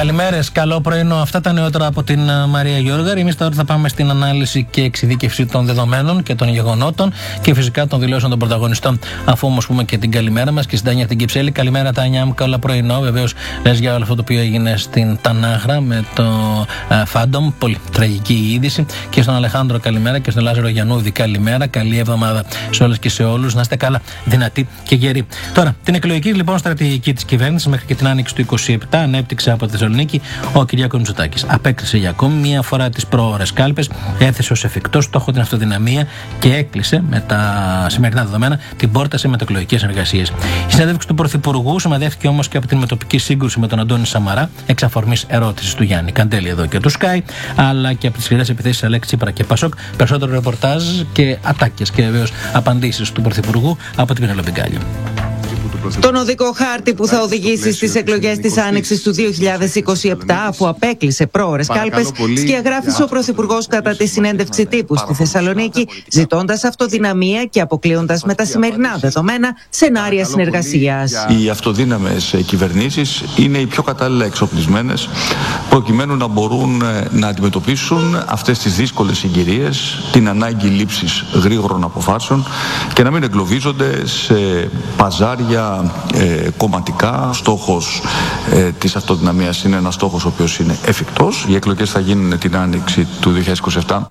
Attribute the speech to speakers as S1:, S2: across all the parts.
S1: Καλημέρες, καλό πρωινό. Αυτά τα νεότερα από την Μαρία Γιώργαρη. Εμείς τώρα θα πάμε στην ανάλυση και εξειδίκευση των δεδομένων και των γεγονότων και φυσικά των δηλώσεων των πρωταγωνιστών. Αφού όμως πούμε και την καλημέρα μας και στην Τάνια την Κυψέλη. Καλημέρα, Τάνια μου, καλό πρωινό. Βεβαίως λες για όλο αυτό το οποίο έγινε στην Τανάγρα με το Φάντομ. Πολύ τραγική είδηση. Και στον Αλεχάνδρο καλημέρα και στον Λάζαρο Γιαννούδη καλημέρα. Καλή εβδομάδα σε όλες και σε όλους. Να είστε καλά, δυνατοί και γεροί. Τώρα, την εκλογική λοιπόν στρατηγική της κυβέρνησης μέχρι και την άνοιξη του 27 ανέπτυξε από τη Θεσσαλονίκη ο Κυριάκος Μητσοτάκης. Απέκλεισε για ακόμη μία φορά τις προώρες κάλπες, έθεσε ως εφικτό στόχο την αυτοδυναμία και έκλεισε με τα σημερινά δεδομένα την πόρτα σε μετεκλογικές εργασίες. Η συνέντευξη του Πρωθυπουργού σημαδεύτηκε όμως και από την μετοπική σύγκρουση με τον Αντώνη Σαμαρά, εξ αφορμής ερώτησης του Γιάννη Καντέλη εδώ και του Sky, αλλά και από τις σκληρές επιθέσεις Αλέξη Τσίπρα και Πασόκ. Περισσότερο ρεπορτάζ και ατάκες και βεβαίως απαντήσεις του Πρωθυπουργού από την Πενελόπη Γκάλιο.
S2: Τον οδικό χάρτη που θα οδηγήσει στις εκλογές της Άνοιξης του 2027, αφού απέκλεισε πρόωρες κάλπες, σκιαγράφησε ο Πρωθυπουργός κατά τη συνέντευξη τύπου στη Θεσσαλονίκη, ζητώντας αυτοδυναμία και αποκλείοντας με τα σημερινά δεδομένα σενάρια συνεργασίας.
S3: Οι αυτοδύναμες κυβερνήσεις είναι οι πιο κατάλληλα εξοπλισμένες προκειμένου να μπορούν να αντιμετωπίσουν αυτές τις δύσκολες συγκυρίες, την ανάγκη λήψης γρήγορων αποφάσεων και να μην εγκλωβίζονται σε παζάρια κομματικά. Ο στόχος της αυτοδυναμίας είναι ένας στόχος ο οποίος είναι εφικτός. Οι εκλογές θα γίνουν την Άνοιξη του 2027.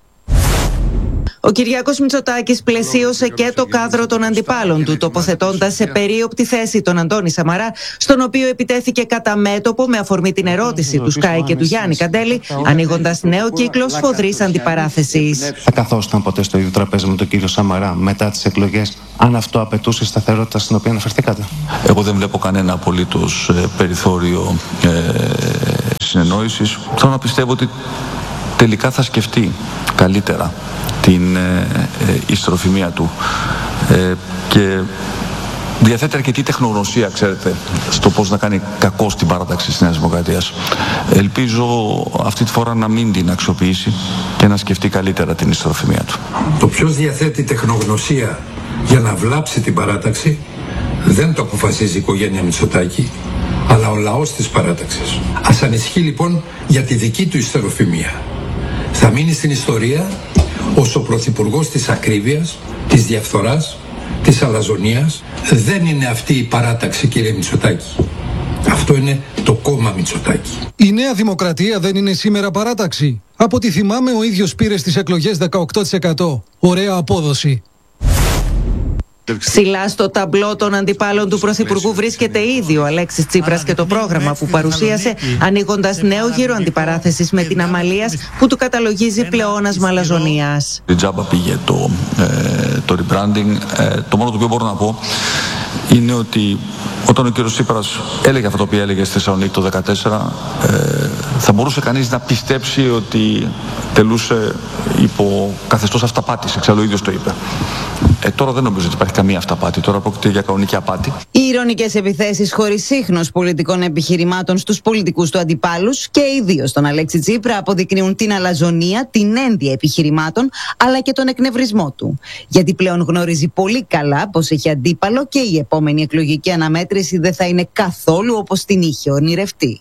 S2: Ο Κυριάκος Μητσοτάκης πλαισίωσε και το κάδρο των αντιπάλων του, τοποθετώντας σε περίοπτη θέση τον Αντώνη Σαμαρά, στον οποίο επιτέθηκε κατά μέτωπο με αφορμή την ερώτηση του Sky και του Γιάννη Καντέλη, ανοίγοντας νέο κύκλο σφοδρής αντιπαράθεσης.
S4: Θα καθόσταν ποτέ στο ίδιο τραπέζι με τον κύριο Σαμαρά μετά τις εκλογές, αν αυτό απαιτούσε σταθερότητα στην οποία αναφερθήκατε?
S3: Εγώ δεν βλέπω κανένα απολύτως περιθώριο συνεννόησης. Θέλω να πιστεύω ότι τελικά θα σκεφτεί καλύτερα την ιστροφημία του και διαθέτει αρκετή τεχνογνωσία, ξέρετε, στο πώς να κάνει κακό στην παράταξη της Νέας Δημοκρατίας. Ελπίζω αυτή τη φορά να μην την αξιοποιήσει και να σκεφτεί καλύτερα την ιστροφημία του.
S5: Το ποιος διαθέτει τεχνογνωσία για να βλάψει την παράταξη δεν το αποφασίζει η οικογένεια Μητσοτάκη, αλλά ο λαός της παράταξης. Ας ανησυχεί λοιπόν για τη δική του ιστεροφημία. Θα μείνει στην ιστορία ως ο πρωθυπουργός της ακρίβειας, της διαφθοράς, της αλαζονίας. Δεν είναι αυτή η παράταξη, κύριε Μητσοτάκη. Αυτό είναι το κόμμα Μητσοτάκη.
S6: Η Νέα Δημοκρατία δεν είναι σήμερα παράταξη. Από ό,τι θυμάμαι ο ίδιος πήρε στις εκλογές 18%. Ωραία απόδοση.
S2: Ψηλά στο ταμπλό των αντιπάλων του Πρωθυπουργού βρίσκεται ήδη ο Αλέξης Τσίπρας και το πρόγραμμα που παρουσίασε, ανοίγοντας νέο γύρο αντιπαράθεσης με την Αμαλίας, που του καταλογίζει πλεόνασμα αλαζονίας.
S3: Η τζάμπα πήγε το rebranding. Το μόνο το οποίο μπορώ να πω είναι ότι όταν ο κύριος Τσίπρας έλεγε αυτό το οποίο έλεγε στη Θεσσαλονίκη το 2014, θα μπορούσε κανείς να πιστέψει ότι τελούσε υπό καθεστώς αυταπάτης. Εξάλλου ο ίδιος το είπε. Τώρα δεν νομίζω ότι υπάρχει καμία αυταπάτη. Τώρα πρόκειται για κανονική απάτη.
S2: Οι ειρωνικές επιθέσεις χωρίς ίχνος πολιτικών επιχειρημάτων στους πολιτικούς του αντιπάλους και ιδίως τον Αλέξη Τσίπρα αποδεικνύουν την αλαζονία, την ένδια επιχειρημάτων, αλλά και τον εκνευρισμό του. Γιατί πλέον γνωρίζει πολύ καλά πως έχει αντίπαλο και η επόμενη εκλογική αναμέτρηση δεν θα είναι καθόλου όπως την είχε ονειρευτεί.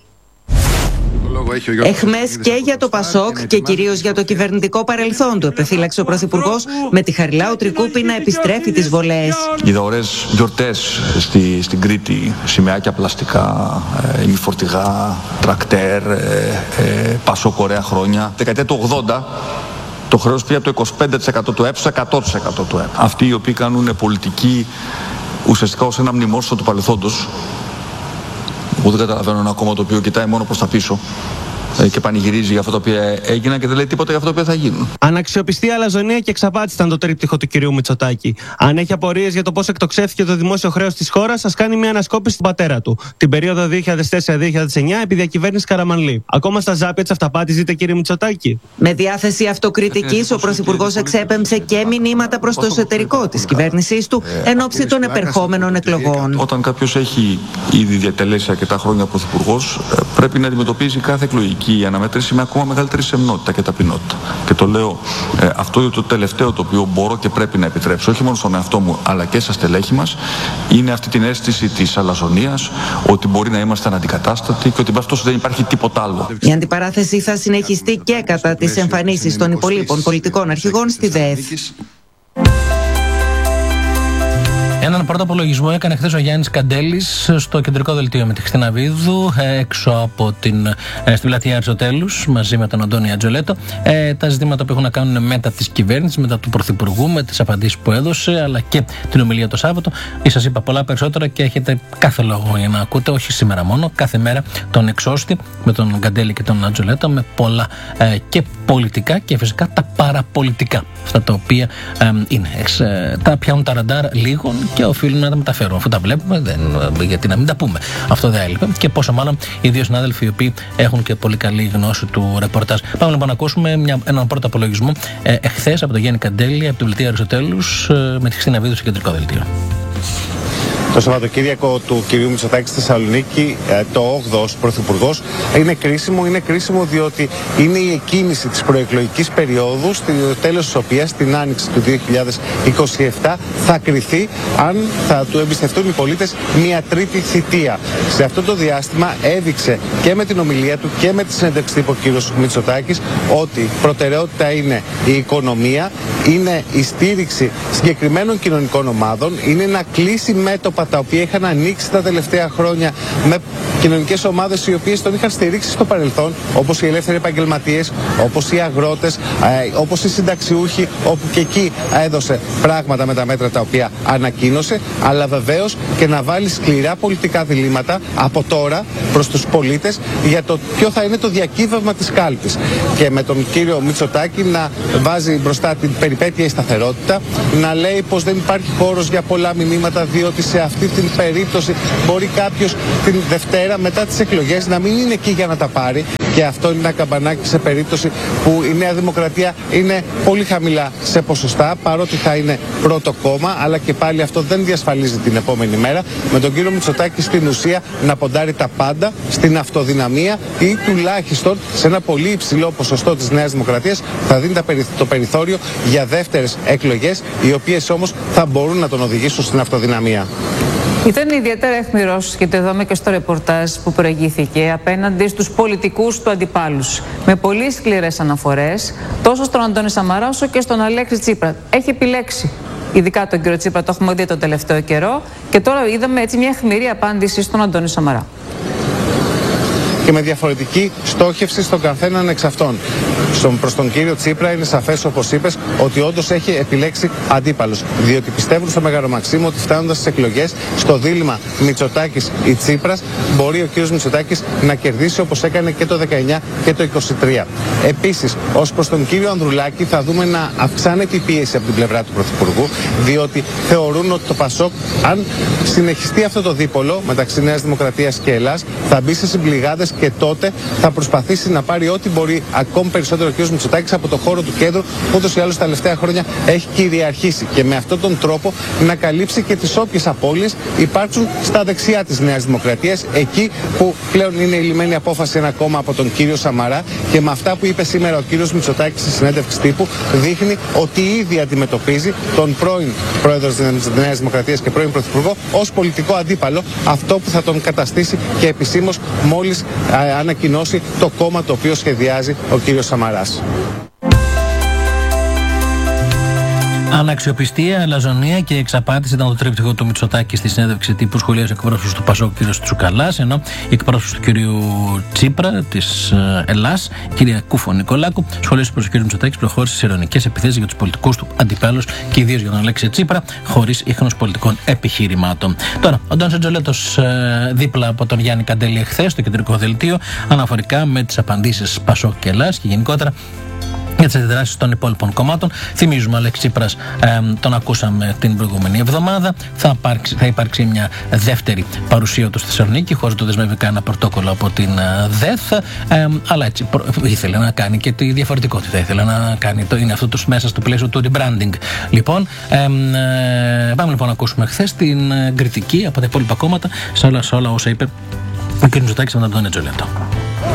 S2: Εχμές και για το Πασόκ και κυρίως για το κυβερνητικό παρελθόν του, επιφύλαξε ο Πρωθυπουργός, με τη Χαριλάου Τρικούπη να επιστρέφει τις βολές.
S3: Είδα ωραίες γιορτές στην Κρήτη, σημαίακια πλαστικά, ημιφορτηγά, τρακτέρ, Πασόκ ωραία χρόνια. Δεκαετία του 80 το χρέος πήγε από το 25% του ΕΠ στο 100% του ΕΠ. Αυτοί οι οποίοι κάνουν πολιτική ουσιαστικά ως ένα μνημόσυνο του παρελθόντος. Εγώ δεν καταλαβαίνω ένα κόμμα το οποίο κοιτάει μόνο προς τα πίσω και πανηγυρίζει για αυτά τα οποία έγιναν και δεν λέει τίποτα για αυτά τα οποία θα γίνουν.
S7: Αναξιοπιστία, αλαζονία και εξαπάτηση ήταν το τρίπτυχο του κυρίου Μητσοτάκη. Αν έχει απορίες για το πώς εκτοξεύθηκε το δημόσιο χρέος της χώρας, ας κάνει μια ανασκόπηση στην πατέρα του. Την περίοδο 2004-2009 επί διακυβέρνηση Καραμανλή. Ακόμα στα ζάπια της αυταπάτης ζείτε, κύριε Μητσοτάκη?
S2: Με διάθεση αυτοκριτικής, ο Πρωθυπουργός εξέπεμψε και μηνύματα προς το εσωτερικό της κυβέρνησής του εν ώψη των επερχόμενων εκλογών.
S3: Όταν κάποιος έχει ήδη διατελέσει αρκετά χρόνια πρωθυπουργός, πρέπει να αντιμετωπίζει κάθε εκλογική πολιτική αναμέτρηση με ακόμα μεγαλύτερη σεμνότητα και ταπεινότητα. Και το λέω αυτό είναι το τελευταίο το οποίο μπορώ και πρέπει να επιτρέψω, όχι μόνο στον εαυτό μου αλλά και στα στελέχη μας, είναι αυτή την αίσθηση της αλαζονίας, ότι μπορεί να είμαστε αναντικατάστατοι και ότι αυτός δεν υπάρχει τίποτα άλλο.
S2: Η αντιπαράθεση θα συνεχιστεί και κατά τις εμφανίσεις των υπολείπων πολιτικών αρχηγών στη ΔΕΕΘ.
S1: Έναν πρώτο απολογισμό έκανε χθες ο Γιάννης Καντέλης στο κεντρικό δελτίο με τη Χριστίνα Βίδου, έξω από στη πλατεία Αριστοτέλους, μαζί με τον Αντώνη Ατζολέτο. Τα ζητήματα που έχουν να κάνουν μετά της κυβέρνησης, μετά του Πρωθυπουργού, με τις απαντήσεις που έδωσε, αλλά και την ομιλία το Σάββατο. Σας είπα πολλά περισσότερα και έχετε κάθε λόγο για να ακούτε, όχι σήμερα μόνο, κάθε μέρα τον εξώστη με τον Καντέλη και τον Ατζολέτο, με πολλά και πολιτικά και φυσικά τα παραπολιτικά. Αυτά τα οποία είναι. Τα πιάνουν τα ραντάρ λίγων και οφείλουν να τα μεταφέρουν. Αφού τα βλέπουμε, γιατί να μην τα πούμε. Αυτό δεν έλειπε. Και πόσο μάλλον οι δύο συνάδελφοι οι οποίοι έχουν και πολύ καλή γνώση του ρεπορτάζ. Πάμε λοιπόν να ακούσουμε έναν πρώτο απολογισμό εχθές από τον Γιάννη Καντέλη, από την πλατεία Αριστοτέλους, με τη Χριστίνα Βίδου στο κεντρικό δελτίο.
S4: Το Σαββατοκύριακο του κυρίου Μητσοτάκη στη Θεσσαλονίκη, το 8ο ως πρωθυπουργός, είναι κρίσιμο διότι είναι η εκκίνηση της προεκλογικής περίοδου, στο τέλος της οποίας, την άνοιξη του 2027, θα κριθεί αν θα του εμπιστευτούν οι πολίτες μια τρίτη θητεία. Σε αυτό το διάστημα έδειξε και με την ομιλία του και με τη συνέντευξη τύπου ο κύριος Μητσοτάκης ότι προτεραιότητα είναι η οικονομία, είναι η στήριξη συγκεκριμένων κοινωνικών ομάδων, είναι να κλείσει μέτωπα τα οποία είχαν ανοίξει τα τελευταία χρόνια με κοινωνικές ομάδες οι οποίες τον είχαν στηρίξει στο παρελθόν, όπως οι ελεύθεροι επαγγελματίες, όπως οι αγρότες, όπως οι συνταξιούχοι, όπου και εκεί έδωσε πράγματα με τα μέτρα τα οποία ανακοίνωσε, αλλά βεβαίως και να βάλει σκληρά πολιτικά διλήμματα από τώρα προς τους πολίτες για το ποιο θα είναι το διακύβευμα της κάλπης. Και με τον κύριο Μητσοτάκη να βάζει μπροστά την περιπέτεια η σταθερότητα, να λέει πως δεν υπάρχει χώρος για πολλά μηνύματα, διότι σε αυτή την περίπτωση μπορεί κάποιος την Δευτέρα μετά τις εκλογές να μην είναι εκεί για να τα πάρει, και αυτό είναι ένα καμπανάκι σε περίπτωση που η Νέα Δημοκρατία είναι πολύ χαμηλά σε ποσοστά, παρότι θα είναι πρώτο κόμμα, αλλά και πάλι αυτό δεν διασφαλίζει την επόμενη μέρα. Με τον κύριο Μητσοτάκη στην ουσία να ποντάρει τα πάντα στην αυτοδυναμία ή τουλάχιστον σε ένα πολύ υψηλό ποσοστό της Νέας Δημοκρατίας θα δίνει το περιθώριο για δεύτερες εκλογές, οι οποίες όμως θα μπορούν να τον οδηγήσουν στην αυτοδυναμία.
S8: Ήταν ιδιαίτερα αιχμηρός, και το είδαμε και στο ρεπορτάζ που προηγήθηκε, απέναντι στους πολιτικούς του αντιπάλους. Με πολύ σκληρές αναφορές, τόσο στον Αντώνη Σαμαρά όσο και στον Αλέξη Τσίπρα. Έχει επιλέξει, ειδικά τον κύριο Τσίπρα, το έχουμε δει τον τελευταίο καιρό, και τώρα είδαμε έτσι μια αιχμηρή απάντηση στον Αντώνη Σαμαρά.
S4: Και με διαφορετική στόχευση στον καθέναν εξ αυτών. Προς τον κύριο Τσίπρα είναι σαφές, όπως είπες, ότι όντως έχει επιλέξει αντίπαλους. Διότι πιστεύουν στο Μεγαλομαξίμου ότι φτάνοντας στις εκλογές, στο δίλημμα Μητσοτάκης ή Τσίπρας, μπορεί ο κύριος Μητσοτάκης να κερδίσει όπως έκανε και το 19 και το 23. Επίσης, ως προς τον κύριο Ανδρουλάκη, θα δούμε να αυξάνεται η πίεση από την πλευρά του Πρωθυπουργού, διότι θεωρούν ότι το ΠΑΣΟΚ, αν συνεχιστεί αυτό το δίπολο μεταξύ Νέας Δημοκρατίας και Ελλάς, θα μπει σε συμπληγάδες και τότε θα προσπαθήσει να πάρει ό,τι μπορεί ακόμη περισσότερο ο κ. Μητσοτάκης από το χώρο του κέντρου, που ούτως ή άλλως τα τελευταία χρόνια έχει κυριαρχήσει, και με αυτόν τον τρόπο να καλύψει και τις όποιες απώλειες υπάρξουν στα δεξιά της Νέας Δημοκρατίας, εκεί που πλέον είναι η λυμμένη απόφαση ένα κόμμα από τον κύριο Σαμαρά. Και με αυτά που είπε σήμερα ο κ. Μητσοτάκης στη συνέντευξη τύπου, δείχνει ότι ήδη αντιμετωπίζει τον πρώην πρόεδρο της Νέας Δημοκρατίας και πρώην πρωθυπουργό ως πολιτικό αντίπαλο, αυτό που θα τον καταστήσει και επισήμως μόλις ανακοινώσει το κόμμα το οποίο σχεδιάζει ο κύριος Σαμαράς.
S1: Αναξιοπιστία, αλαζονία και εξαπάτηση ήταν το τρίπτυχο του Μητσοτάκη στη συνέντευξη τύπου. Σχολίασε εκπρόσωπος του ΠΑΣΟΚ, κ. Τσουκαλάς, ενώ εκπρόσωπος του κ. Τσίπρα της Ελλάς, κ. Κούφο Νικολάκου, σχολίασε πως ο κ. Μητσοτάκης προχώρησε σε ειρωνικές επιθέσεις για τους πολιτικούς του αντιπάλους και ιδίως για τον Αλέξη Τσίπρα, χωρίς ίχνος πολιτικών επιχειρημάτων. Τώρα, ο Αντώνης Ατζολέτος δίπλα από τον Γιάννη Καντέλη εχθές στο κεντρικό δελτίο, αναφορικά με τις απαντήσεις ΠΑΣΟΚ και Ελλάς και γενικότερα για τις αντιδράσεις των υπόλοιπων κομμάτων. Θυμίζουμε, ο Αλέξη Τσίπρας τον ακούσαμε την προηγούμενη εβδομάδα. Θα υπάρξει μια δεύτερη παρουσία του στη Θεσσαλονίκη, χωρίς το δεσμεύει κανένα πρωτόκολλο από την ΔΕΘ. Αλλά έτσι ήθελε να κάνει και τη διαφορετικότητα. Ήθελε να κάνει είναι αυτό μέσα στο πλαίσιο του rebranding. Λοιπόν, πάμε λοιπόν να ακούσουμε χθες την κριτική από τα υπόλοιπα κόμματα σε όλα όσα είπε ο κ. Μητσοτάκης με τον Αντώνη Ατζολέτο.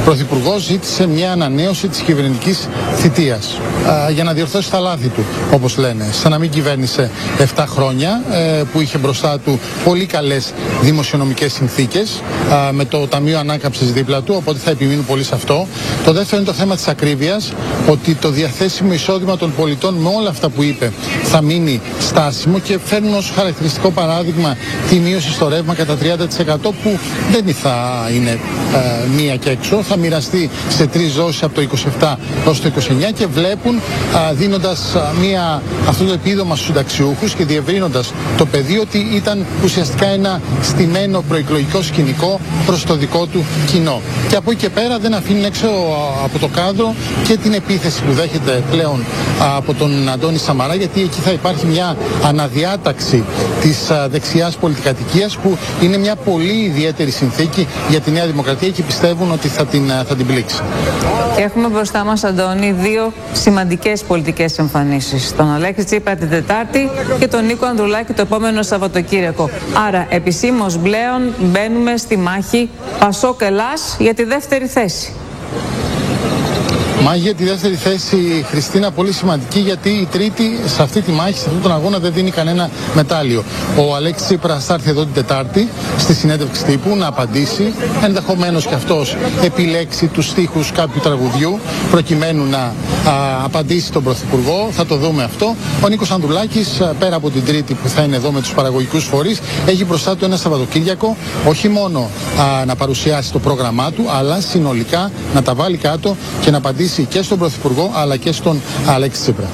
S9: Πρωθυπουργός ζήτησε μια ανανέωση της κυβερνητικής θητείας για να διορθώσει τα λάθη του, όπως λένε. Σαν να μην κυβέρνησε 7 χρόνια, που είχε μπροστά του πολύ καλές δημοσιονομικές συνθήκες, με το Ταμείο Ανάκαμψης δίπλα του, οπότε θα επιμείνουν πολύ σε αυτό. Το δεύτερο είναι το θέμα της ακρίβειας, ότι το διαθέσιμο εισόδημα των πολιτών με όλα αυτά που είπε θα μείνει στάσιμο, και φέρνουν ως χαρακτηριστικό παράδειγμα τη μείωση στο ρεύμα κατά 30%, που δεν θα είναι μία και έξω, θα μοιραστεί σε 3 δόσεις από το 27 προς το 29, και βλέπουν, δίνοντας αυτό το επίδομα στους συνταξιούχους και διευρύνοντας το πεδίο, ότι ήταν ουσιαστικά ένα στημένο προεκλογικό σκηνικό προς το δικό του κοινό. Και από εκεί και πέρα δεν αφήνουν έξω από το κάδρο και την επίθεση που δέχεται πλέον από τον Αντώνη Σαμαρά, γιατί εκεί θα υπάρχει μια αναδιάταξη της δεξιάς πολιτικατοικίας, που είναι μια πολύ ιδιαίτερη συνθήκη για τη Νέα Δημοκρατία, και πιστεύουν ότι θα την πλήξει.
S8: Και έχουμε μπροστά μας, Αντώνη, 2 σημαντικές πολιτικές εμφανίσεις. Τον Αλέξη Τσίπρα την Τετάρτη και τον Νίκο Ανδρουλάκη το επόμενο Σαββατοκύριακο. Άρα επισήμως πλέον μπαίνουμε στη μάχη Πασόκ Ελλάς για τη δεύτερη θέση.
S9: Μάχη για τη δεύτερη θέση, Χριστίνα, πολύ σημαντική, γιατί η τρίτη σε αυτή τη μάχη, σε αυτόν τον αγώνα, δεν δίνει κανένα μετάλλιο. Ο Αλέξης Τσίπρας θα έρθει εδώ την Τετάρτη στη συνέντευξη τύπου να απαντήσει, ενδεχομένως και αυτός επιλέξει τους στίχους κάποιου τραγουδιού προκειμένου να απαντήσει τον Πρωθυπουργό. Θα το δούμε αυτό. Ο Νίκος Ανδρουλάκης, πέρα από την Τρίτη που θα είναι εδώ με τους παραγωγικούς φορείς, έχει μπροστά του ένα Σαββατοκύριακο όχι μόνο να παρουσιάσει το πρόγραμμά του, αλλά συνολικά να τα βάλει κάτω και να απαντήσει και στον Πρωθυπουργό αλλά και στον Αλέξη Τσίπρα.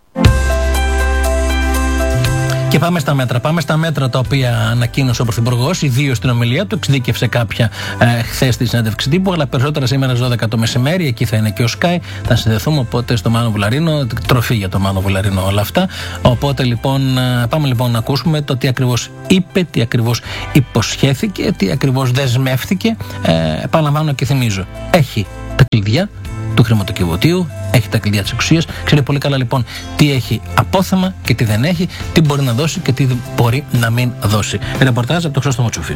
S1: Και πάμε στα μέτρα. Πάμε στα μέτρα τα οποία ανακοίνωσε ο Πρωθυπουργός, ιδίως στην ομιλία του. Εξειδίκευσε κάποια χθες στη συνέντευξη τύπου, αλλά περισσότερα σήμερα στις 12 το μεσημέρι. Εκεί θα είναι και ο Sky. Θα συνδεθούμε οπότε στο Μάνο Βουλαρίνο. Τροφή για το Μάνο Βουλαρίνο όλα αυτά. Οπότε λοιπόν, πάμε λοιπόν να ακούσουμε το τι ακριβώς είπε, τι ακριβώς υποσχέθηκε, τι ακριβώς δεσμεύτηκε. Επαναλαμβάνω και θυμίζω. Έχει τα κλειδιά του χρηματοκιβωτίου, έχει τα κλειδιά της εξουσίας, ξέρει πολύ καλά λοιπόν τι έχει απόθεμα και τι δεν έχει, τι μπορεί να δώσει και τι μπορεί να μην δώσει. Ρεπορτάζ από το Χρήστο Μοτσούφι.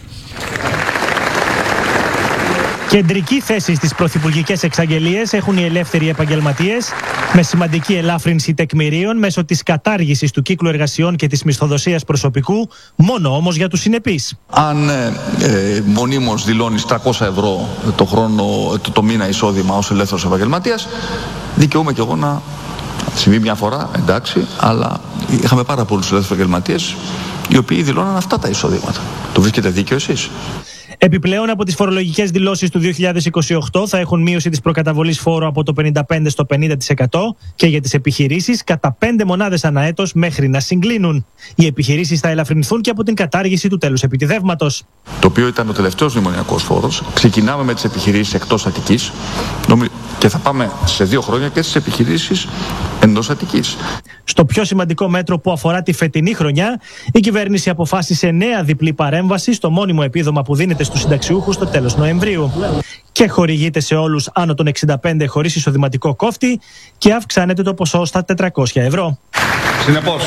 S10: Κεντρική θέση στις πρωθυπουργικές εξαγγελίες έχουν οι ελεύθεροι επαγγελματίες, με σημαντική ελάφρυνση τεκμηρίων μέσω της κατάργησης του κύκλου εργασιών και της μισθοδοσίας προσωπικού, μόνο όμως για τους συνεπείς.
S3: Αν μονίμως δηλώνεις 300 ευρώ το μήνα εισόδημα ως ελεύθερος επαγγελματίας, δικαιούμαι και εγώ να συμβεί μια φορά, εντάξει, αλλά είχαμε πάρα πολλούς ελεύθερους επαγγελματίες οι οποίοι δηλώναν αυτά τα εισοδήματα. Το βρίσκετε δίκαιο εσείς?
S10: Επιπλέον, από τις φορολογικές δηλώσεις του 2028 θα έχουν μείωση της προκαταβολής φόρου από το 55% στο 50% και για τις επιχειρήσεις κατά 5 μονάδες ανά έτος μέχρι να συγκλίνουν. Οι επιχειρήσεις θα ελαφρυνθούν και από την κατάργηση του τέλους επιτιδεύματος.
S3: Το οποίο ήταν ο τελευταίος μνημονιακός φόρος. Ξεκινάμε με τις επιχειρήσεις εκτός Αττικής και θα πάμε σε 2 χρόνια και στις επιχειρήσεις εντός Αττικής.
S10: Στο πιο σημαντικό μέτρο που αφορά τη φετινή χρονιά, η κυβέρνηση αποφάσισε νέα διπλή παρέμβαση στο μόνιμο επίδομα που δίνεται στους συνταξιούχους στο τέλος Νοεμβρίου. Και χορηγείται σε όλους άνω των 65 χωρίς εισοδηματικό κόφτη και αυξάνεται το ποσό στα 400 ευρώ.
S11: Συνεπώς,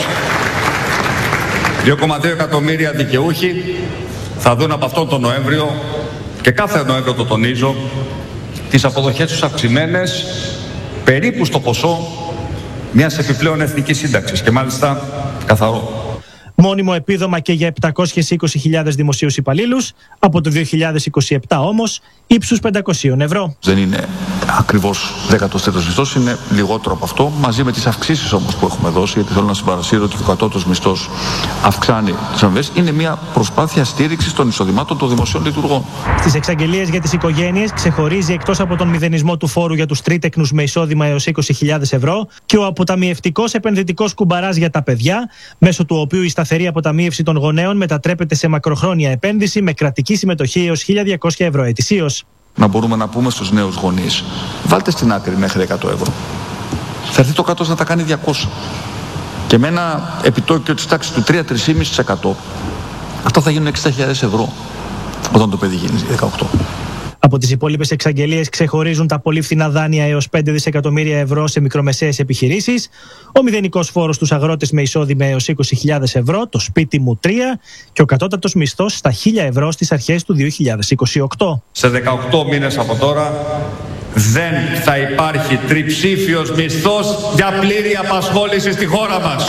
S11: 2,2 εκατομμύρια δικαιούχοι θα δουν από αυτόν τον Νοέμβριο, και κάθε Νοέμβριο το τονίζω, τις αποδοχές τους αυξημένες περίπου στο ποσό μιας επιπλέον εθνικής σύνταξης, και μάλιστα καθαρό.
S10: Μόνιμο επίδομα και για 720.000 δημοσίους υπαλλήλους, από το 2027 όμως ύψους 500 ευρώ.
S3: Δεν είναι ακριβώς 13ος μισθός, είναι λιγότερο από αυτό, μαζί με τις αυξήσεις όμως που έχουμε δώσει, γιατί θέλω να συμπαρασύρω ότι ο κατώτατος μισθός αυξάνει τις αμοιβές. Είναι μια προσπάθεια στήριξης των εισοδημάτων των δημοσίων λειτουργών.
S10: Στις εξαγγελίες για τις οικογένειες ξεχωρίζει, εκτός από τον μηδενισμό του φόρου για τους τρίτεκνους με εισόδημα έως 20.000 ευρώ, και ο αποταμιευτικός επενδυτικός κουμπαράς για τα παιδιά, μέσω του οποίου η σταθερή αποταμίευση των γονέων μετατρέπεται σε μακροχρόνια επένδυση με κρατική συμμετοχή έως 1.200 ευρώ ετησίως.
S3: Να μπορούμε να πούμε στους νέους γονείς, βάλτε στην άκρη μέχρι 100 ευρώ. Θα έρθει το κράτος να τα κάνει 200. Και με ένα επιτόκιο της τάξης του 3-3,5%, αυτά θα γίνουν 60.000 ευρώ όταν το παιδί γίνει 18.
S10: Από τις υπόλοιπες εξαγγελίες ξεχωρίζουν τα πολύ φθηνά δάνεια έως 5 δισεκατομμύρια ευρώ σε μικρομεσαίες επιχειρήσεις, ο μηδενικός φόρος στους αγρότες με εισόδημα έως 20.000 ευρώ, το σπίτι μου 3 και ο κατώτατος μισθός στα 1.000 ευρώ στις αρχές του 2028.
S11: Σε 18 μήνες από τώρα δεν θα υπάρχει τριψήφιος μισθός για πλήρη απασχόληση στη χώρα μας.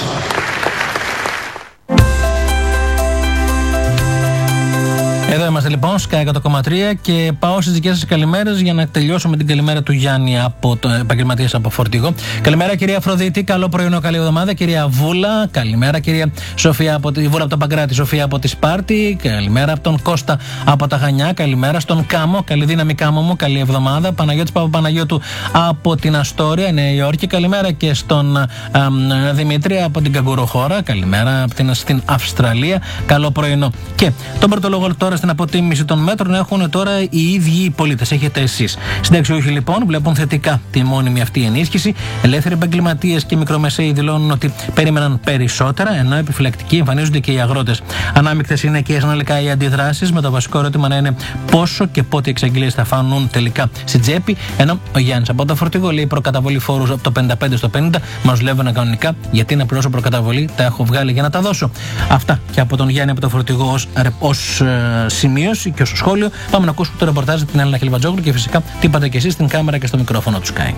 S1: Εδώ είμαστε λοιπόν, Sky 100,3 και πάω στις δικές σας καλημέρες για να τελειώσω με την καλημέρα του Γιάννη, από το επαγγελματίας από φορτηγό. Καλημέρα κυρία Αφροδίτη, καλό πρωινό, καλή εβδομάδα. Κυρία Βούλα, καλημέρα. Κυρία Σοφία από τη Βούλα από τον Παγκράτη, Σοφία από τη Σπάρτη, καλημέρα. Από τον Κώστα από τα Χανιά, καλημέρα. Στον Κάμο, καλή δύναμη Κάμο μου, καλή εβδομάδα. Παναγιώτης Παπαπαναγιώτου από την Αστόρια, Νέα Υόρκη, καλημέρα. Και στον Δημήτρη από την Καγκουροχώρα, καλημέρα. Στην Αυστραλία, καλό πρωινό. Και τον πρώτο λόγο τώρα στην αποτίμηση των μέτρων έχουν τώρα οι ίδιοι οι πολίτες. Έχετε εσείς. Συνταξιούχοι λοιπόν βλέπουν θετικά τη μόνιμη αυτή ενίσχυση. Ελεύθεροι επαγγελματίες και μικρομεσαίοι δηλώνουν ότι περίμεναν περισσότερα, ενώ επιφυλακτικοί εμφανίζονται και οι αγρότες. Ανάμεικτες είναι και συνολικά οι αντιδράσεις, με το βασικό ερώτημα να είναι πόσο και πότε οι εξαγγελίες θα φάνουν τελικά στην τσέπη. Ενώ ο Γιάννης από το φορτηγό λέει προκαταβολή φόρου από το 55 στο 50. Μας δουλεύουν κανονικά, γιατί να πληρώσω προκαταβολή, τα έχω βγάλει για να τα δώσω. Αυτά και από τον Γιάννη από το φορτηγό ως σημείωση και ως σχόλιο. Πάμε να ακούσουμε το ρεπορτάζ την Έλληνα Χιλβατζόγλου και φυσικά τι είπατε και εσείς στην κάμερα και στο μικρόφωνο του Sky.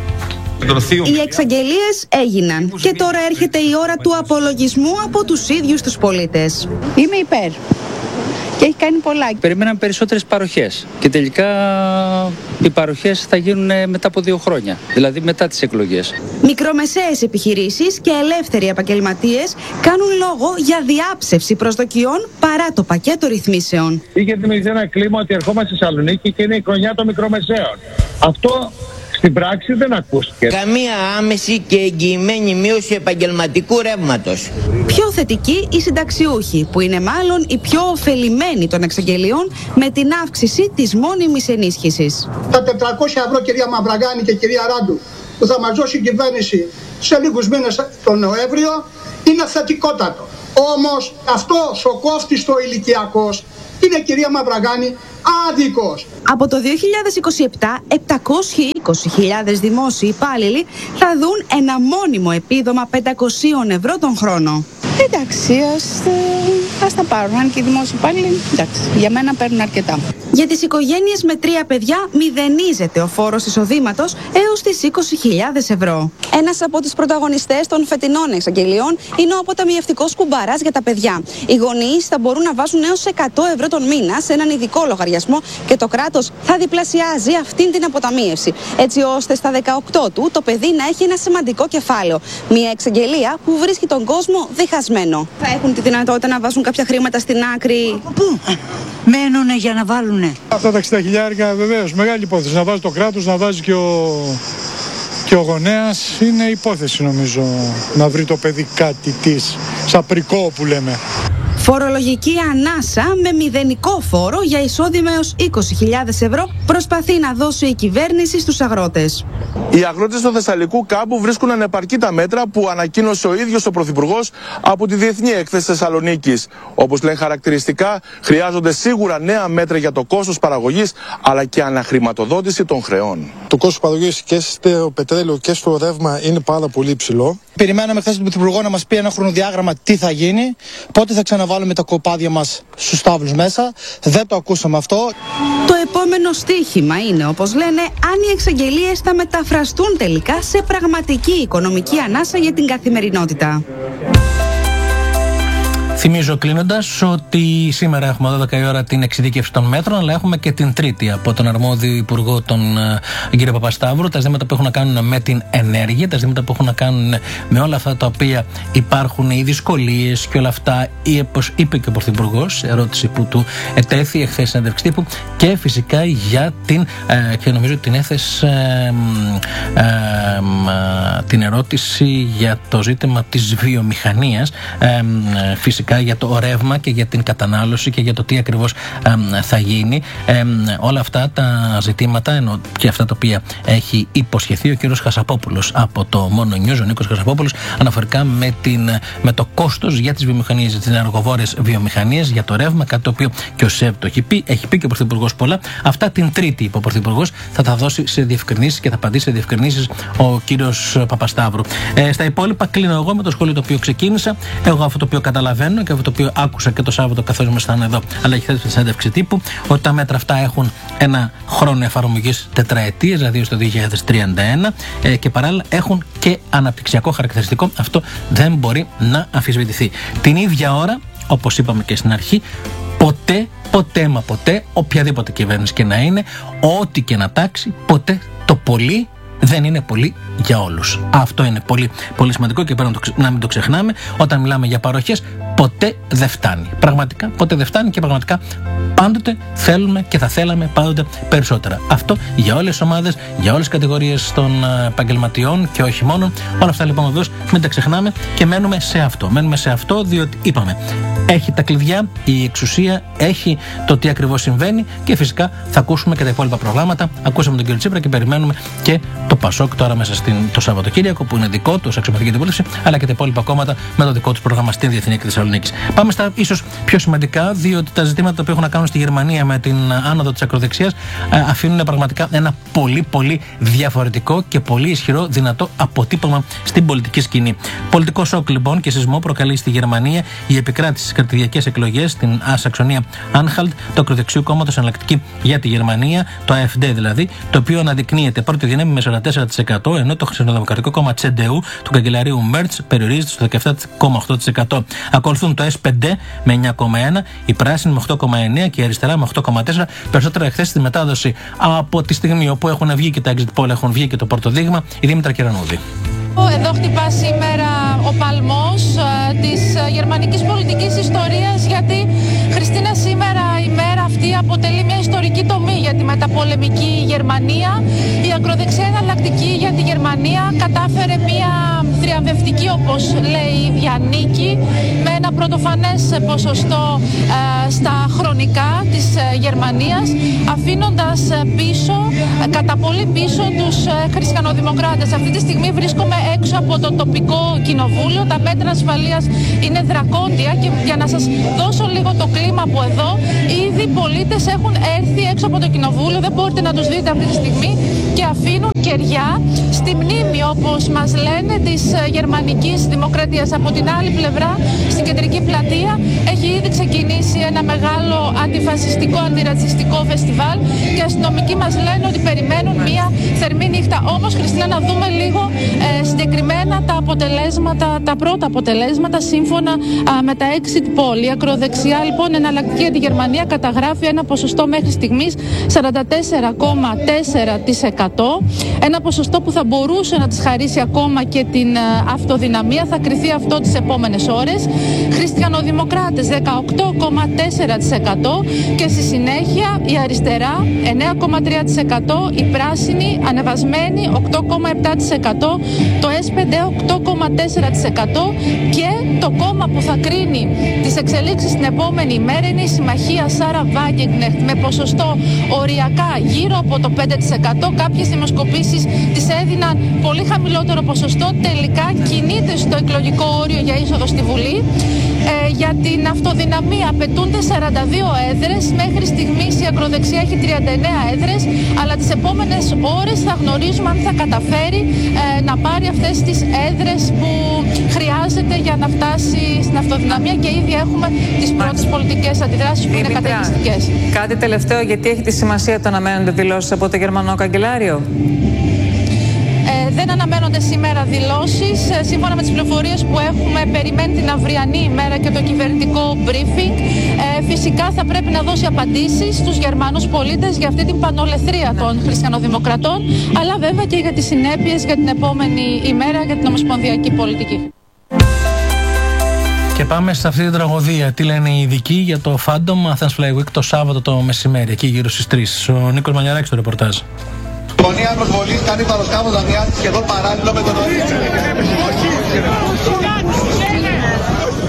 S12: Οι εξαγγελίες έγιναν και τώρα έρχεται η ώρα του απολογισμού από τους ίδιους τους πολίτες.
S13: Είμαι υπέρ. Και έχει κάνει πολλά.
S14: Περιμέναμε περισσότερες παροχές και τελικά οι παροχές θα γίνουν μετά από 2 χρόνια, δηλαδή μετά τις εκλογές.
S12: Μικρομεσαίες επιχειρήσεις και ελεύθεροι επαγγελματίες κάνουν λόγο για διάψευση προσδοκιών παρά το πακέτο ρυθμίσεων.
S15: Είχε δημιουργηθεί ένα κλίμα ότι ερχόμαστε στη Θεσσαλονίκη και είναι η χρονιά των μικρομεσαίων. Αυτό στην πράξη δεν ακούστηκε.
S16: Καμία άμεση και εγγυημένη μείωση επαγγελματικού ρεύματος.
S12: Πιο θετικοί οι συνταξιούχοι, που είναι μάλλον οι πιο ωφελημένοι των εξαγγελιών με την αύξηση της μόνιμης ενίσχυσης.
S17: Τα 400 ευρώ, κυρία Μαυραγάνη και κυρία Ράντου, που θα μας δώσει η κυβέρνηση σε λίγους μήνες τον Νοέμβριο, είναι θετικότατο. Όμως αυτός ο κόφτης το ηλικιακός είναι, κυρία Μαυραγάνη, άδικος.
S12: Από το 2027, 720.000 δημόσιοι υπάλληλοι θα δουν ένα μόνιμο επίδομα 500 ευρώ τον χρόνο.
S13: Εντάξει, ας τα πάρουν. Αν και οι δημόσιοι υπάλληλοι, εντάξει, για μένα παίρνουν αρκετά.
S12: Για τις οικογένειες με 3 παιδιά μηδενίζεται ο φόρος εισοδήματος έως τις 20.000 ευρώ. Ένας από τους πρωταγωνιστές των φετινών εξαγγελιών είναι ο αποταμιευτικός κουμπαράς για τα παιδιά. Οι γονείς θα μπορούν να βάζουν έως 100 ευρώ τον μήνα σε έναν ειδικό λογαριασμό και το κράτος θα διπλασιάζει αυτήν την αποταμίευση, έτσι ώστε στα 18 του το παιδί να έχει ένα σημαντικό κεφάλαιο. Μια εξαγγελία που βρίσκει τον κόσμο διχασμένο. Θα έχουν τη δυνατότητα να βάζουν κάποια χρήματα στην άκρη.
S18: Πού μένουνε για να βάλουνε.
S19: Αυτά τα 60.000 βεβαίως, μεγάλη υπόθεση. Να βάζει το κράτος, να βάζει και ο γονέας. Είναι υπόθεση νομίζω να βρει το παιδί κάτι της, σαπρικό που λέμε.
S12: Φορολογική ανάσα με μηδενικό φόρο για εισόδημα έως 20.000 ευρώ προσπαθεί να δώσει η κυβέρνηση στους αγρότες.
S20: Οι αγρότες του Θεσσαλικού κάμπου βρίσκουν ανεπαρκή τα μέτρα που ανακοίνωσε ο ίδιος ο Πρωθυπουργός από τη Διεθνή Έκθεση Θεσσαλονίκης. Όπως λένε χαρακτηριστικά, χρειάζονται σίγουρα νέα μέτρα για το κόστος παραγωγής αλλά και αναχρηματοδότηση των χρεών.
S21: Το κόστος παραγωγής και στο πετρέλαιο και στο ρεύμα είναι πάρα πολύ υψηλό.
S22: Περιμέναμε χθες τον Πρωθυπουργό να μας πει ένα χρονοδιάγραμμα τι θα γίνει, πότε θα ξαναβάλουμε τα κοπάδια μας στους στάβλους μέσα. Δεν το ακούσαμε αυτό.
S12: Το επόμενο στοίχημα είναι, όπως λένε, αν οι εξαγγελίες θα μεταφραστούν τελικά σε πραγματική οικονομική ανάσα για την καθημερινότητα.
S1: Θυμίζω κλείνοντας ότι σήμερα έχουμε 12 η ώρα την εξειδίκευση των μέτρων, αλλά έχουμε και την Τρίτη από τον αρμόδιο Υπουργό, τον κύριο Παπασταύρου, τα ζητήματα που έχουν να κάνουν με την ενέργεια, τα ζητήματα που έχουν να κάνουν με όλα αυτά τα οποία υπάρχουν, οι δυσκολίες και όλα αυτά, όπως είπε και ο Πρωθυπουργός, ερώτηση που του ετέθη εχθές συνέντευξη τύπου, και φυσικά για την, και νομίζω ότι την έθεσε την ερώτηση για το ζήτημα της βιομηχανίας, φυσικά φυσικά για το ρεύμα και για την κατανάλωση και για το τι ακριβώς θα γίνει. Όλα αυτά τα ζητήματα, ενώ και αυτά τα οποία έχει υποσχεθεί ο κύριος Χασαπόπουλος από το Mono News, ο Νίκος Χασαπόπουλος, αναφορικά με το κόστος για τις βιομηχανίες, τις ενεργοβόρες βιομηχανίες, για το ρεύμα, κάτι το οποίο και ο ΣΕΒ το έχει πει και ο Πρωθυπουργός πολλά. Αυτά την Τρίτη, είπε ο Πρωθυπουργός, θα τα δώσει σε διευκρινήσεις και θα απαντήσει σε διευκρινήσεις ο κύριος Παπασταύρου. Στα υπόλοιπα, κλείνω εγώ με το σχόλιο το οποίο ξεκίνησα. Εγώ αυτό το οποίο καταλαβαίνω και αυτό το οποίο άκουσα και το Σάββατο καθώς ήμασταν εδώ, αλλά και χθες στη συνέντευξη τύπου, ότι τα μέτρα αυτά έχουν ένα χρόνο εφαρμογής τετραετίας, δηλαδή στο 2031, και παράλληλα έχουν και αναπτυξιακό χαρακτηριστικό. Αυτό δεν μπορεί να αμφισβητηθεί. Την ίδια ώρα, όπως είπαμε και στην αρχή, ποτέ, οποιαδήποτε κυβέρνηση και να είναι, ό,τι και να τάξει, ποτέ το πολύ δεν είναι πολύ για όλους. Αυτό είναι πολύ, πολύ σημαντικό και πρέπει να μην το ξεχνάμε. Όταν μιλάμε για παροχές, ποτέ δεν φτάνει. Πραγματικά, ποτέ δεν φτάνει και πραγματικά πάντοτε θέλουμε και θα θέλαμε πάντοτε περισσότερα. Αυτό για όλες τις ομάδες, για όλες τις κατηγορίες των επαγγελματιών και όχι μόνο. Όλα αυτά λοιπόν βεβαίως μην τα ξεχνάμε και μένουμε σε αυτό. Μένουμε σε αυτό διότι είπαμε, έχει τα κλειδιά, η εξουσία έχει το τι ακριβώς συμβαίνει και φυσικά θα ακούσουμε και τα υπόλοιπα προγράμματα. Ακούσαμε τον κύριο Τσίπρα και περιμένουμε και το Πασόκ τώρα μέσα το Σαββατοκύριακο που είναι δικό του, ως αξιωματική αντιπολίτευση, αλλά και τα υπόλοιπα κόμματα με το δικό του πρόγραμμα στην Διεθνή Έκθεση Θεσσαλονίκης. Πάμε στα ίσως πιο σημαντικά, διότι τα ζητήματα που έχουν να κάνουν στη Γερμανία με την άνοδο της ακροδεξιάς αφήνουν πραγματικά ένα πολύ διαφορετικό και πολύ ισχυρό δυνατό αποτύπωμα στην πολιτική σκηνή. Πολιτικό σοκ λοιπόν και σεισμό προκαλεί στη Γερμανία η επικράτηση στις κρατηδιακές εκλογές στην Σαξονία Άνχαλτ του ακροδεξιού κόμματος Εναλλακτική για τη Γερμανία, το AfD δηλαδή, το οποίο αναδεικνύεται πρώτη δύναμη με 44%, ενώ το χριστιανοδημοκρατικό κόμμα CDU του καγκελαρίου Μέρτς περιορίζεται στο 17,8%. Ακολουθούν το S5 με 9,1%, η πράσινη με 8,9% και η αριστερά με 8,4%. Περισσότερα εχθές στη μετάδοση από τη στιγμή όπου έχουν βγει και τα exit poll, έχουν βγει και το πρώτο δείγμα, η Δήμητρα Κερανούδη.
S5: Εδώ χτυπά σήμερα ο παλμός της γερμανικής πολιτικής ιστορίας, γιατί Χριστίνα σήμερα η μέρα αυτή αποτελεί μια ιστορική τομή για τη μεταπολεμική Γερμανία. Η ακροδεξιά εναλλακτική για τη Γερμανία κατάφερε μια θριαμβευτική, όπως λέει η ίδια, νίκη με ένα πρωτοφανές ποσοστό στα χρονικά της Γερμανίας, αφήνοντας πίσω, κατά πολύ πίσω τους χριστιανοδημοκράτες. Αυτή τη στιγμή βρίσκομαι έξω από το τοπικό κοινοβούλιο. Τα μέτρα ασφαλείας είναι δρακόντια και για να σας δώσω λίγο το κλίμα από εδώ, ήδη οι πολίτες έχουν έρθει έξω από το κοινοβούλιο, δεν μπορείτε να τους δείτε αυτή τη στιγμή, και αφήνουν κεριά στη μνήμη, όπως μας λένε, της γερμανικής δημοκρατίας. Από την άλλη πλευρά, στην κεντρική πλατεία, έχει ήδη ξεκινήσει ένα μεγάλο αντιφασιστικό, αντιρατσιστικό φεστιβάλ και οι αστυνομικοί μας λένε ότι περιμένουν μια θερμή νύχτα. Όμως, Χριστίνα, να δούμε λίγο συγκεκριμένα τα αποτελέσματα, τα πρώτα αποτελέσματα σύμφωνα με τα exit poll. Η ακροδεξιά λοιπόν εναλλακτική για τη Γερμανία καταγράφει ένα ποσοστό μέχρι στιγμής 44,4%. Ένα ποσοστό που θα μπορούσε να της χαρίσει ακόμα και την αυτοδυναμία. Θα κριθεί αυτό τις επόμενες ώρες. Χριστιανοδημοκράτες 18,4% και στη συνέχεια η αριστερά 9,3%, η πράσινη ανεβασμένη 8,7%, το S5 8,4% και το κόμμα που θα κρίνει τις εξελίξεις την επόμενη ημέρα είναι η Συμμαχία Σάρα Βάγκεγκνεχτ με ποσοστό οριακά γύρω από το 5%. Κάποιες δημοσκοπήσεις της έδιναν πολύ χαμηλότερο ποσοστό. Τελικά κινείται στο εκλογικό όριο για είσοδο στη Βουλή. Για την αυτοδυναμία απαιτούνται 42 έδρες. Μέχρι στιγμής η ακροδεξιά έχει 39 έδρες, αλλά τις επόμενες ώρες θα γνωρίζουμε αν θα καταφέρει να πάρει αυτές τις έδρες που χρειάζεται για να φτάσει στην αυτοδυναμία, και ήδη έχουμε τις πρώτες πολιτικές αντιδράσεις που είναι καταιγιστικές.
S8: Κάτι τελευταίο, γιατί έχει τη σημασία το να μένονται δηλώσεις από το Γερμανό Καγκελάριο?
S5: Δεν αναμένονται σήμερα δηλώσεις. Σύμφωνα με τις πληροφορίες που έχουμε, περιμένει την αυριανή ημέρα και το κυβερνητικό briefing. Φυσικά θα πρέπει να δώσει απαντήσεις στους Γερμανούς πολίτες για αυτή την πανολεθρία των χριστιανοδημοκρατών, αλλά βέβαια και για τις συνέπειες για την επόμενη ημέρα για την ομοσπονδιακή πολιτική.
S1: Και πάμε σε αυτή την τραγωδία. Τι λένε οι ειδικοί για το Phantom Athens Fly Week το Σάββατο το μεσημέρι, εκεί γύρω στις 3. Ο Νίκος Μανιαράκης το ρεπορτάζ.
S6: Η γωνία προσβολής κάνει το αεροσκάφος Δανιάτη σχεδόν παράλληλο με τον ορίζοντα.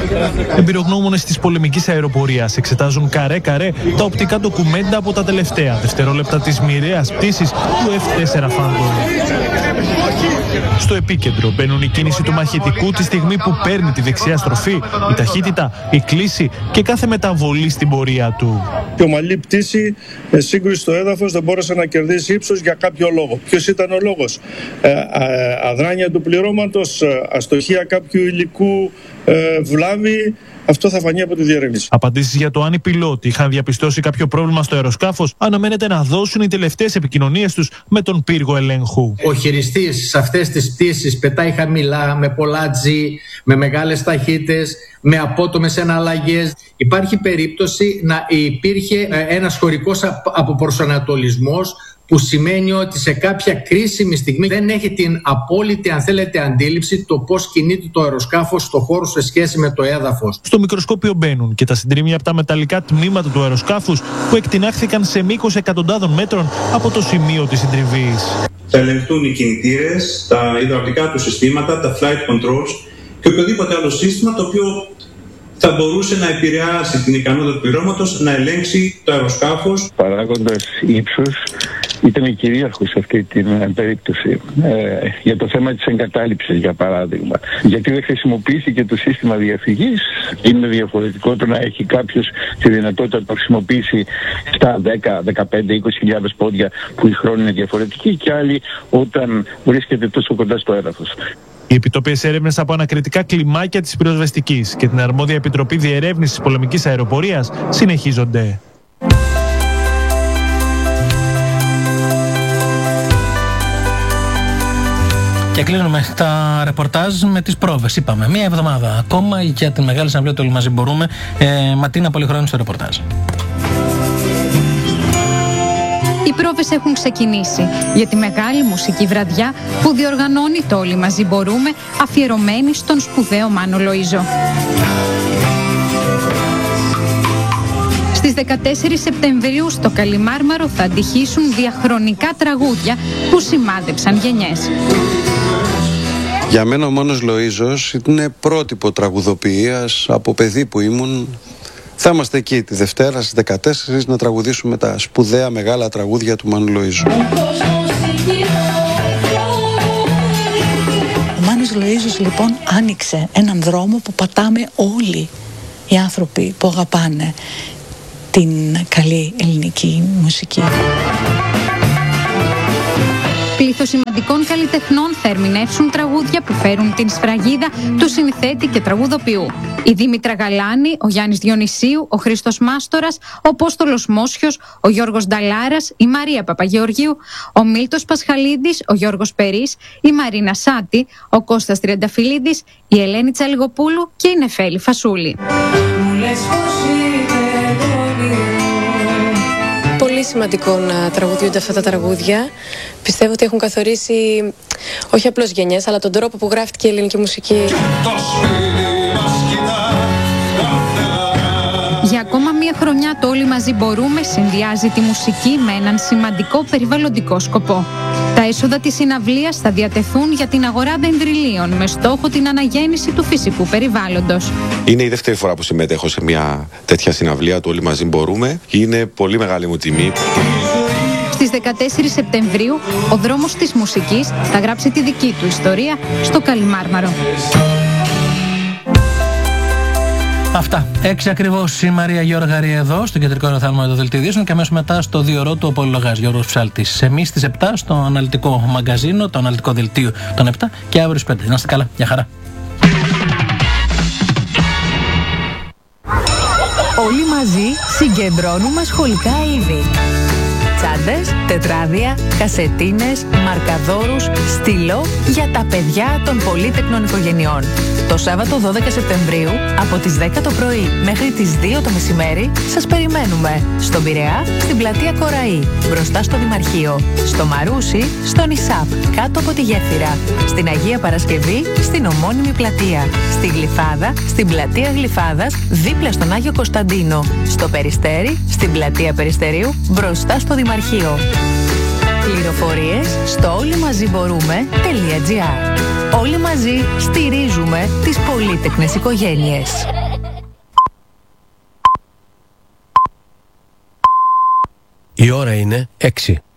S10: Εμπειρογνώμονες της πολεμικής αεροπορίας εξετάζουν καρέ-καρέ τα οπτικά ντοκουμέντα από τα τελευταία δευτερόλεπτα της μοιραίας πτήσης του F-4 Phantom. Στο επίκεντρο μπαίνουν η κίνηση του μαχητικού τη στιγμή που παίρνει τη δεξιά στροφή, η ταχύτητα, η κλίση και κάθε μεταβολή στην πορεία του.
S2: Η ομαλή πτήση, σύγκρουση στο έδαφος, δεν μπόρεσε να κερδίσει ύψος για κάποιο λόγο. Ποιος ήταν ο λόγος? Αδράνεια του πληρώματος, αστοχία κάποιου υλικού, βλάβη. Αυτό θα φανεί από τη διερεύνηση.
S10: Απαντήσεις για το αν οι πιλότοι είχαν διαπιστώσει κάποιο πρόβλημα στο αεροσκάφος αναμένεται να δώσουν οι τελευταίες επικοινωνίες τους με τον πύργο ελέγχου.
S7: Ο χειριστής σε αυτές τις πτήσεις πετάει χαμηλά, με πολλά G, με μεγάλες ταχύτητες, με απότομες εναλλαγές. Υπάρχει περίπτωση να υπήρχε ένας χωρικός αποπροσανατολισμός, που σημαίνει ότι σε κάποια κρίσιμη στιγμή δεν έχει την απόλυτη, αν θέλετε, αντίληψη το πώς κινείται το αεροσκάφος στο χώρο σε σχέση με το έδαφος.
S10: Στο μικροσκόπιο μπαίνουν και τα συντρίμμια από τα μεταλλικά τμήματα του αεροσκάφους που εκτινάχθηκαν σε μήκος εκατοντάδων μέτρων από το σημείο της συντριβής.
S23: Θα ελεγχθούν οι κινητήρες, τα υδραυλικά του συστήματα, τα flight controls και οποιοδήποτε άλλο σύστημα το οποίο θα μπορούσε να επηρεάσει την ικανότητα του πυρώματος να ελέγξει το αεροσκάφος.
S24: Παράγοντας ύψους ήταν κυρίαρχος σε αυτή την περίπτωση. Για το θέμα της εγκατάλειψης, για παράδειγμα. Γιατί δεν χρησιμοποιήθηκε το σύστημα διαφυγής. Είναι διαφορετικό το να έχει κάποιος τη δυνατότητα να το χρησιμοποιήσει στα 10, 15, 20.000 πόδια που η χρόνη είναι διαφορετική και άλλοι όταν βρίσκεται τόσο κοντά στο έδαφος.
S10: Οι επιτόπιες έρευνες από ανακριτικά κλιμάκια της πυροσβεστικής και την αρμόδια Επιτροπή Διερεύνησης Πολεμικής Αεροπορίας συνεχίζονται.
S1: Και κλείνουμε τα ρεπορτάζ με τις πρόβες. Είπαμε, μία εβδομάδα ακόμα για την Μεγάλη Συναυλία του Όλοι Μαζί Μπορούμε. Ματίνα Πολυχρόνη στο ρεπορτάζ.
S25: Οι πρόβες έχουν ξεκινήσει για τη μεγάλη μουσική βραδιά που διοργανώνει το Όλοι Μαζί Μπορούμε, αφιερωμένη στον σπουδαίο Μάνο Λοΐζο. Στις 14 Σεπτεμβρίου στο Καλιμάρμαρο θα αντυχήσουν διαχρονικά τραγούδια που σημάδεψαν γενιές.
S26: Για μένα ο Μάνος Λοΐζος είναι πρότυπο τραγουδοποιίας. Από παιδί που ήμουν, θα είμαστε εκεί τη Δευτέρα στις 14 να τραγουδήσουμε τα σπουδαία μεγάλα τραγούδια του Μάνου Λοΐζου.
S27: Ο Μάνος Λοΐζος λοιπόν άνοιξε έναν δρόμο που πατάμε όλοι οι άνθρωποι που αγαπάνε την καλή ελληνική μουσική.
S25: Πλήθος σημαντικών καλλιτεχνών θα ερμηνεύσουν τραγούδια που φέρουν την σφραγίδα του συνθέτη και τραγουδοποιού. Η Δήμητρα Γαλάνη, ο Γιάννης Διονυσίου, ο Χρήστος Μάστορας, ο Απόστολος Μόσχιος, ο Γιώργος Νταλάρας, η Μαρία Παπαγεωργίου, ο Μίλτος Πασχαλίδης, ο Γιώργος Περής, η Μαρίνα Σάτη, ο Κώστας Τριανταφυλλίδης, η Ελένη Τσαλιγοπούλου και η Νεφέλη Φασούλη.
S28: Πολύ σημαντικό να τραγουδιούνται αυτά τα τραγούδια. Πιστεύω ότι έχουν καθορίσει όχι απλώς γενιές, αλλά τον τρόπο που γράφτηκε η ελληνική μουσική.
S25: Για ακόμα μία χρονιά το Όλοι Μαζί Μπορούμε συνδυάζει τη μουσική με έναν σημαντικό περιβαλλοντικό σκοπό. Τα έσοδα της συναυλίας θα διατεθούν για την αγορά δεντριλίων με στόχο την αναγέννηση του φυσικού περιβάλλοντος.
S29: Είναι η δεύτερη φορά που συμμετέχω σε μια τέτοια συναυλία του Όλοι Μαζί Μπορούμε. Είναι πολύ μεγάλη μου τιμή.
S25: Στις 14 Σεπτεμβρίου ο δρόμος της μουσικής θα γράψει τη δική του ιστορία στο Καλιμάρμαρο.
S1: Αυτά. 6 ακριβώς η Μαρία Γιώργαρη εδώ στο κεντρικό ενωθάλμα των δελτίων ειδήσεων και αμέσως μετά στο 2 ώρο του Πολυλογάς Γιώργος Ψάλτης. Εμείς στις 7 στο αναλυτικό μαγκαζίνο, το αναλυτικό δελτίο των 7 και αύριο στις 5. Να είστε καλά. Γεια χαρά.
S30: Όλοι μαζί συγκεντρώνουμε σχολικά είδη. Τσάντες, τετράδια, κασετίνες, μαρκαδόρους, στυλό για τα παιδιά των πολύτεκνων οικογενειών. Το Σάββατο 12 Σεπτεμβρίου από τις 10 το πρωί μέχρι τις 2 το μεσημέρι σας περιμένουμε στον Πειραιά, στην πλατεία Κοραή, μπροστά στο Δημαρχείο, στο Μαρούσι, στον Ισάπ, κάτω από τη Γέφυρα, στην Αγία Παρασκευή, στην ομώνυμη πλατεία, στη Γλυφάδα, στην πλατεία Γλυφάδας, δίπλα στον Άγιο Κωνσταντίνο, στο Περιστέρι, στην πλατεία Περιστερίου, μπροστά στο Δημαρχείο. Πληροφορίες στο όλοιμαζιμπορούμε.gr. Όλοι μαζί στηρίζουμε τις πολύτεκνες οικογένειες.
S3: Η ώρα είναι 6.